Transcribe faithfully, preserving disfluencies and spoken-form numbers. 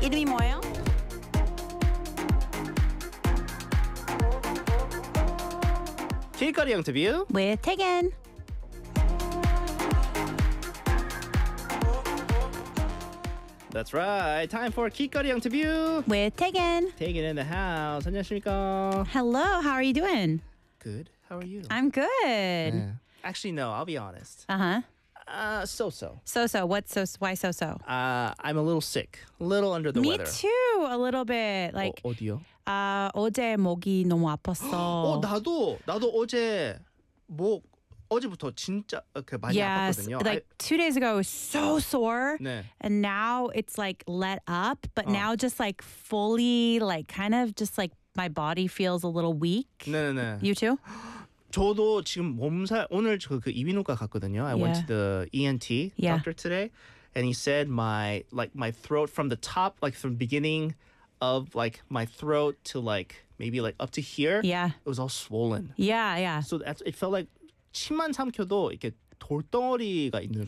이름이 뭐예요? 길거리 인터뷰. With Tegan. That's right. Time for 길거리 인터뷰. With Tegan. Taking in the house. 안녕하십니까? Hello, how are you doing? Good. How are you? I'm good. Yeah. Actually, no. I'll be honest. Uh-huh. Uh, so-so. So-so, what's so, why so-so? Uh, I'm a little sick. A little under the Me weather. too, a little bit. Like, 어, 어디요? 아, 어제 목이 너무 아팠어. 어, 나도 나도 어제 목 어제부터 진짜 그 많이 Yes, 아팠거든요. like two days ago, I was so sore. 네. And now it's like let up, but 어. now just like fully, like kind of just like my body feels a little weak. 네네네. You too? 저도 지금 몸살 오늘 저 그 이비인후과 갔거든요. I went Yeah. to the E N T Yeah. doctor today, and he said my like my throat from the top, like from beginning of like my throat to like maybe like up to here, Yeah. it was all swollen. Yeah, yeah. So that's, it felt like 침만 삼켜도 이렇게 돌덩어리가 있는